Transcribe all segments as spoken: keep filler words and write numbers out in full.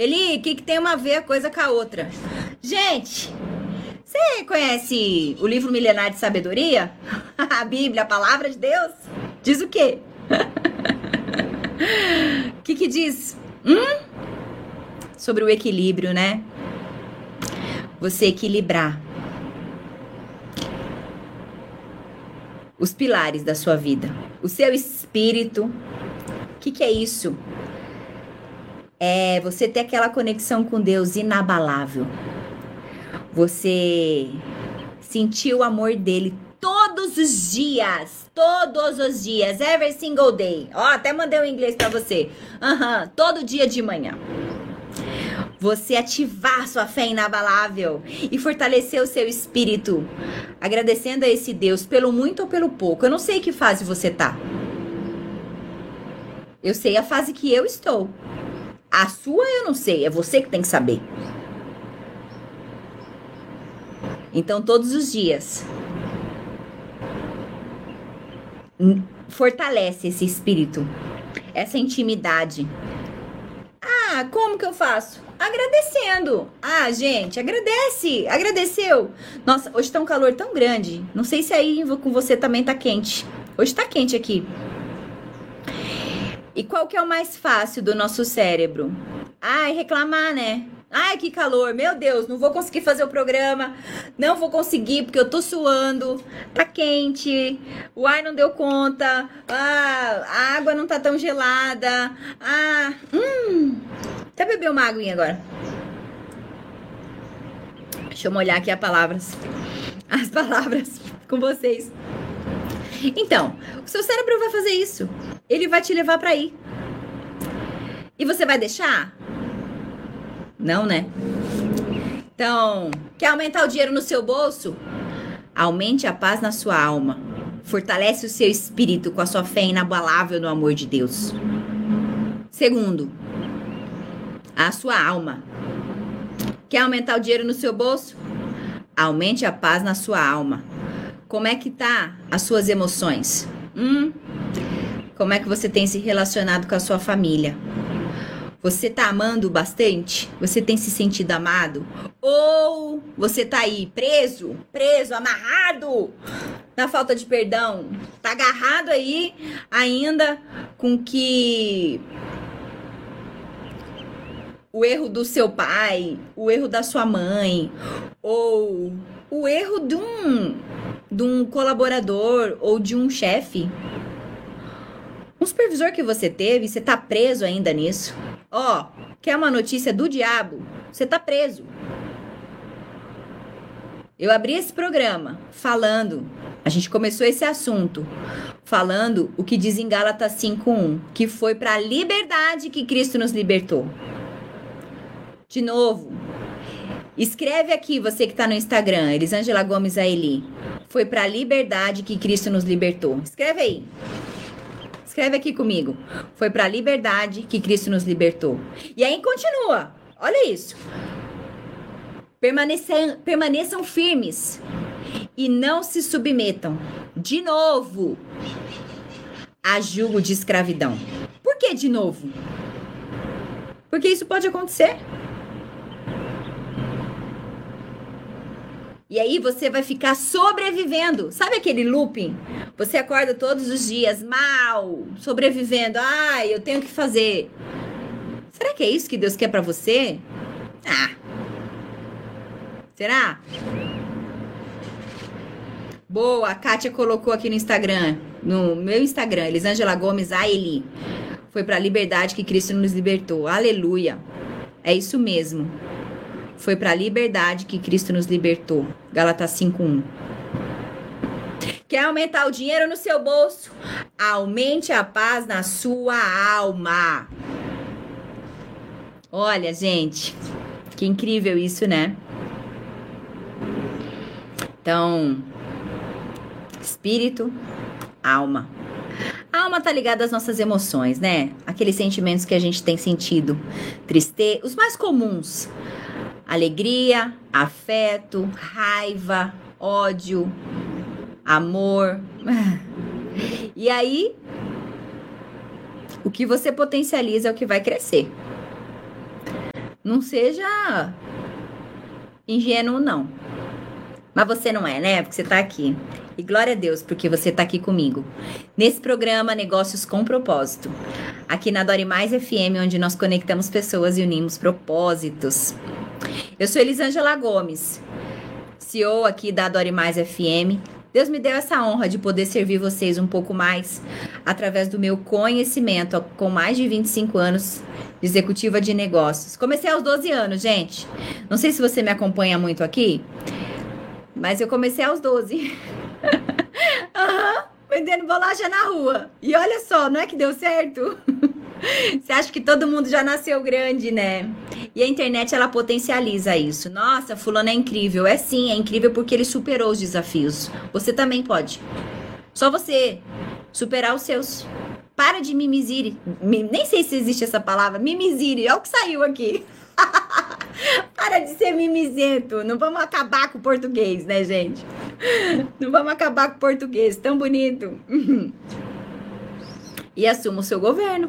Eli, o que, que tem uma a ver a coisa com a outra? Gente, você conhece o livro Milenar de Sabedoria? A Bíblia, a Palavra de Deus? Diz o quê? O que que diz? Hum? Sobre o equilíbrio, né? Você equilibrar os pilares da sua vida. O seu espírito. O que que é isso? É você ter aquela conexão com Deus inabalável. Você sentir o amor dele todos os dias. Todos os dias. Every single day. Ó, até mandei um inglês pra você. Aham, uhum, todo dia de manhã. Você ativar sua fé inabalável e fortalecer o seu espírito. Agradecendo a esse Deus pelo muito ou pelo pouco. Eu não sei que fase você tá. Eu sei a fase que eu estou. A sua eu não sei, é você que tem que saber. Então, todos os dias, fortalece esse espírito, essa intimidade. Ah, como que eu faço? Agradecendo. Ah, gente, agradece. Agradeceu. Nossa, hoje tá um calor tão grande. Não sei se aí com você também tá quente. Hoje tá quente aqui. E qual que é o mais fácil do nosso cérebro? Ai, reclamar, né? Ai, que calor, meu Deus, não vou conseguir fazer o programa, não vou conseguir porque eu tô suando, tá quente, o ar não deu conta, ah, a água não tá tão gelada, ah, hum, até beber uma aguinha agora. Deixa eu molhar aqui as palavras, as palavras com vocês. Então, o seu cérebro vai fazer isso. Ele vai te levar pra aí. E você vai deixar? Não, né? Então, quer aumentar o dinheiro no seu bolso? Aumente a paz na sua alma. Fortalece o seu espírito com a sua fé inabalável no amor de Deus. Segundo, a sua alma. Quer aumentar o dinheiro no seu bolso? Aumente a paz na sua alma. Como é que tá as suas emoções? Hum? Como é que você tem se relacionado com a sua família? Você tá amando bastante? Você tem se sentido amado? Ou você tá aí preso, preso, amarrado na falta de perdão? Tá agarrado aí ainda com que o erro do seu pai, o erro da sua mãe, ou o erro de um, de um colaborador ou de um chefe? Um supervisor que você teve, você tá preso ainda nisso? Ó, oh, quer uma notícia do diabo? Você tá preso. Eu abri esse programa falando, a gente começou esse assunto, falando o que diz em Gálatas cinco um, que foi para a liberdade que Cristo nos libertou. De novo, escreve aqui, você que tá no Instagram, Elisângela Gomes Aeli. Foi para a liberdade que Cristo nos libertou. Escreve aí. Escreve aqui comigo. Foi para a liberdade que Cristo nos libertou. E aí continua. Olha isso. Permaneçam, permaneçam firmes e não se submetam de novo a jugo de escravidão. Por que de novo? Porque isso pode acontecer. E aí você vai ficar sobrevivendo. Sabe aquele looping? Você acorda todos os dias mal, sobrevivendo. Ai, eu tenho que fazer. Será que é isso que Deus quer pra você? Ah. Será? Boa, a Kátia colocou aqui no Instagram, no meu Instagram, Elisângela Gomes Aeli. Foi pra liberdade que Cristo nos libertou. Aleluia. É isso mesmo. Foi para a liberdade que Cristo nos libertou. Gálatas cinco um. Quer aumentar o dinheiro no seu bolso? Aumente a paz na sua alma. Olha, gente, que incrível isso, né? Então, espírito, alma. A alma tá ligada às nossas emoções, né? Aqueles sentimentos que a gente tem sentido. Tristeza, os mais comuns. Alegria, afeto, raiva, ódio, amor. E aí, o que você potencializa é o que vai crescer. Não seja ingênuo, não. Mas você não é, né? Porque você tá aqui. E glória a Deus, porque você tá aqui comigo. Nesse programa Negócios com Propósito. Aqui na Dore Mais F M, onde nós conectamos pessoas e unimos propósitos. Eu sou Elisângela Gomes, C E O aqui da Dore Mais F M. Deus me deu essa honra de poder servir vocês um pouco mais através do meu conhecimento, com mais de vinte e cinco anos de executiva de negócios. Comecei aos doze anos, gente. Não sei se você me acompanha muito aqui, mas eu comecei aos doze. Uhum, vendendo bolacha na rua. E olha só, não é que deu certo? Você acha que todo mundo já nasceu grande, né? E a internet, ela potencializa isso. Nossa, fulano é incrível. É sim, é incrível porque ele superou os desafios. Você também pode. Só você superar os seus. Para de mimizire. Nem sei se existe essa palavra. Mimizire. Olha o que saiu aqui. Para de ser mimizento. Não vamos acabar com o português, né, gente? Não vamos acabar com o português. Tão bonito. E assuma o seu governo.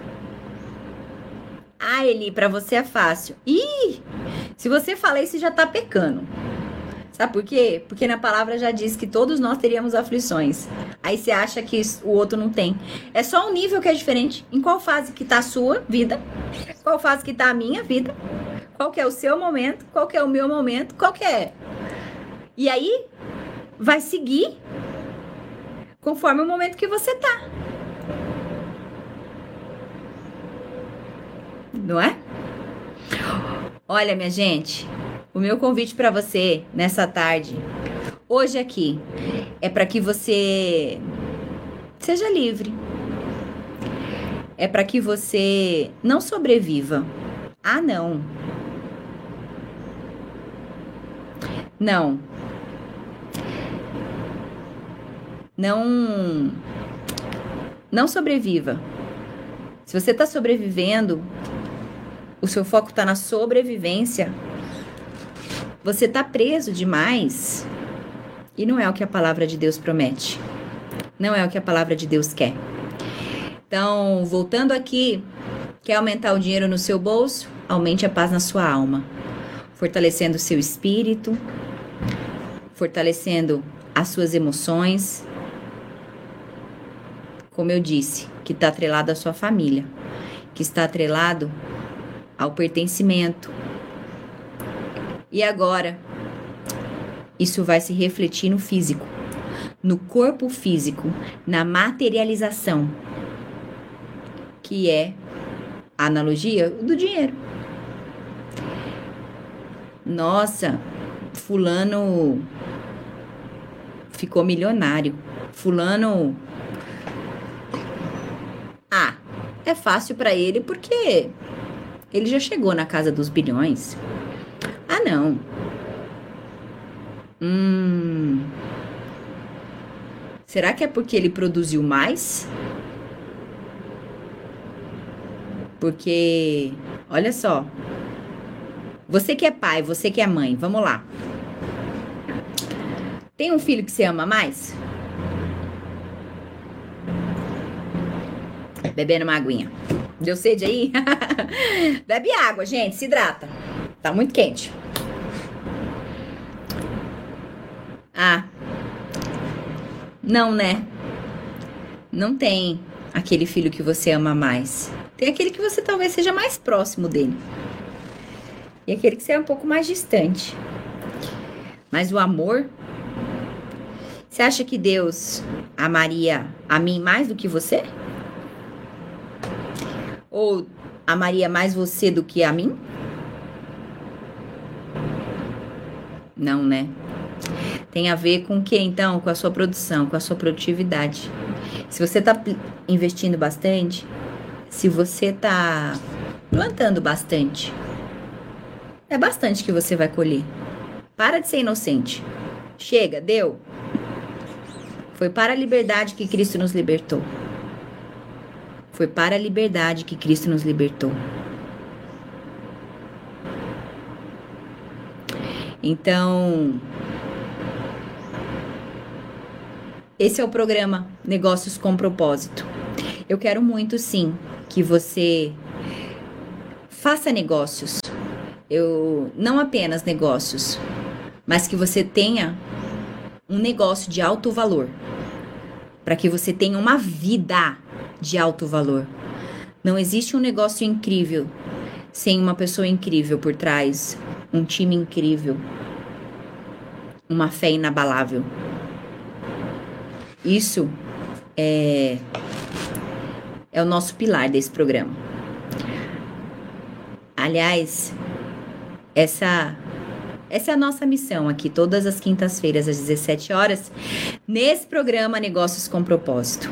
Ah, Eli, pra você é fácil. Ih, se você fala isso, já tá pecando. Sabe por quê? Porque na palavra já diz que todos nós teríamos aflições. Aí você acha que o outro não tem. É só um nível que é diferente. Em qual fase que tá a sua vida? Qual fase que tá a minha vida? Qual que é o seu momento? Qual que é o meu momento? Qual que é? E aí, vai seguir conforme o momento que você tá. Não é? Olha, minha gente, o meu convite para você nessa tarde, hoje aqui, é para que você seja livre. É para que você não sobreviva. Ah, não. Não. Não. Não sobreviva. Se você está sobrevivendo, o seu foco está na sobrevivência, você está preso demais. E não é o que a palavra de Deus promete. Não é o que a palavra de Deus quer. Então, voltando aqui, quer aumentar o dinheiro no seu bolso? Aumente a paz na sua alma. Fortalecendo o seu espírito, fortalecendo as suas emoções. Como eu disse, que está atrelado à sua família, que está atrelado ao pertencimento. E agora, isso vai se refletir no físico, no corpo físico, na materialização, que é a analogia do dinheiro. Nossa, fulano ficou milionário. Fulano... Ah, é fácil para ele porque ele já chegou na casa dos bilhões. Ah, não. Hum. Será que é porque ele produziu mais? Porque, olha só. Você que é pai, você que é mãe, vamos lá. Tem um filho que você ama mais? Bebendo uma aguinha. Deu sede aí? Bebe água, gente, se hidrata. Tá muito quente. Ah. Não, né? Não tem aquele filho que você ama mais. Tem aquele que você talvez seja mais próximo dele. E aquele que você é um pouco mais distante. Mas o amor... Você acha que Deus amaria a mim mais do que você? Ou amaria mais você do que a mim? Não, né? Tem a ver com o que, então? Com a sua produção, com a sua produtividade. Se você tá investindo bastante, se você tá plantando bastante, é bastante que você vai colher. Para de ser inocente. Chega, deu. Foi para a liberdade que Cristo nos libertou. Foi para a liberdade que Cristo nos libertou. Então, esse é o programa Negócios com Propósito. Eu quero muito, sim, que você faça negócios eu não apenas negócios, mas que você tenha um negócio de alto valor, para que você tenha uma vida de alto valor. Não existe um negócio incrível sem uma pessoa incrível por trás, um time incrível, uma fé inabalável. Isso é, é o nosso pilar desse programa. Aliás, essa, essa é a nossa missão aqui, todas as quintas-feiras, às dezessete horas, nesse programa Negócios com Propósito.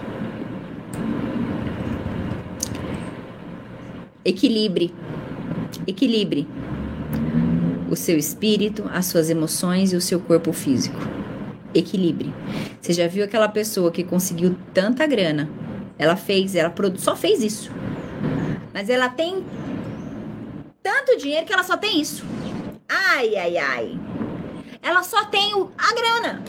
Equilibre, equilibre o seu espírito, as suas emoções e o seu corpo físico. Equilibre. Você já viu aquela pessoa que conseguiu tanta grana? Ela fez, ela produ- só fez isso. Mas ela tem tanto dinheiro que ela só tem isso. Ai, ai, ai. Ela só tem o, a grana.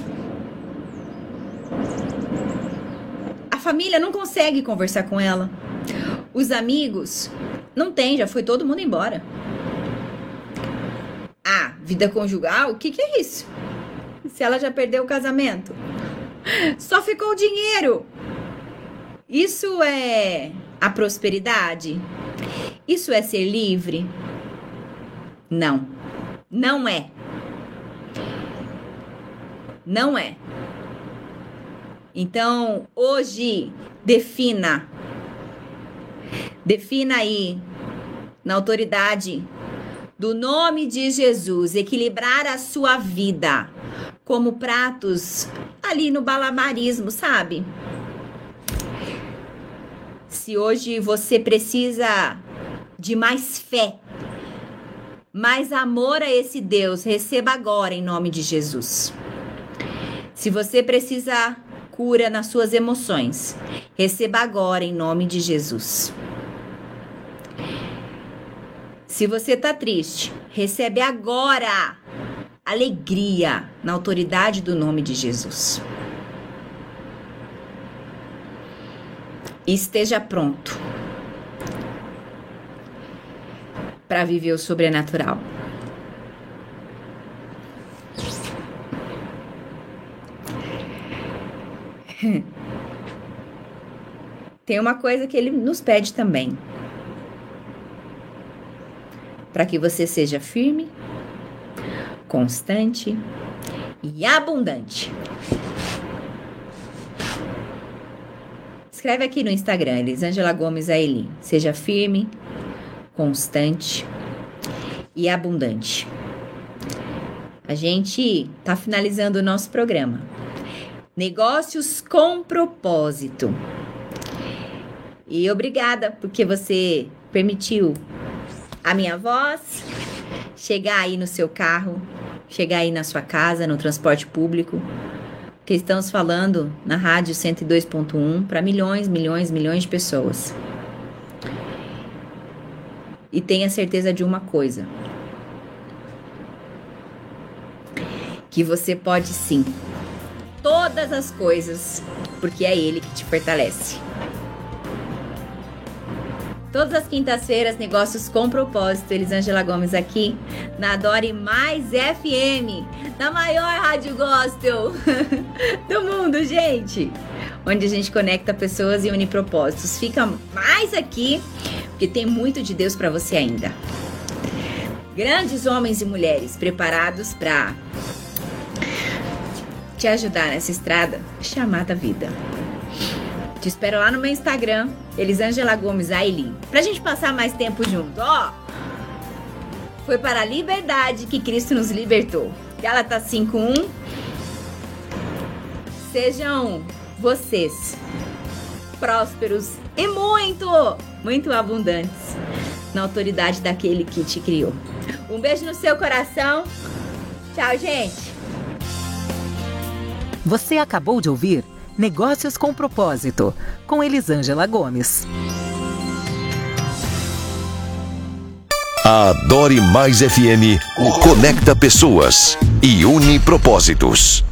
A família não consegue conversar com ela. Os amigos não tem, já foi todo mundo embora. Ah, vida conjugal? O que que é isso? Se ela já perdeu o casamento? Só ficou o dinheiro. Isso é a prosperidade? Isso é ser livre? Não. Não é. Não é. Então, hoje, defina. Defina aí, na autoridade do nome de Jesus, equilibrar a sua vida como pratos ali no balabarismo, sabe? Se hoje você precisa de mais fé, mais amor a esse Deus, receba agora em nome de Jesus. Se você precisa cura nas suas emoções, receba agora em nome de Jesus. Se você tá triste, recebe agora alegria na autoridade do nome de Jesus. E esteja pronto para viver o sobrenatural. Tem uma coisa que ele nos pede também. Para que você seja firme, constante e abundante. Escreve aqui no Instagram, Elisângela Gomes Aeli. Seja firme, constante e abundante. A gente tá finalizando o nosso programa. Negócios com propósito. E obrigada porque você permitiu a minha voz chegar aí no seu carro, chegar aí na sua casa, no transporte público, que estamos falando na rádio cento e dois ponto um para milhões, milhões, milhões de pessoas. E tenha certeza de uma coisa, que você pode sim todas as coisas, porque é Ele que te fortalece. Todas as quintas-feiras, Negócios com Propósito. Elisângela Gomes aqui na Adore Mais F M, na maior rádio gospel do mundo, gente. Onde a gente conecta pessoas e une propósitos. Fica mais aqui, porque tem muito de Deus para você ainda. Grandes homens e mulheres preparados para te ajudar nessa estrada chamada vida. Te espero lá no meu Instagram, Elisângela Gomes Aeli, pra gente passar mais tempo junto. Ó, foi para a liberdade que Cristo nos libertou. Gálatas cinco um. Sejam vocês prósperos e muito, muito abundantes na autoridade daquele que te criou. Um beijo no seu coração. Tchau, gente. Você acabou de ouvir Negócios com Propósito, com Elisângela Gomes. A Adore Mais F M conecta pessoas e une propósitos.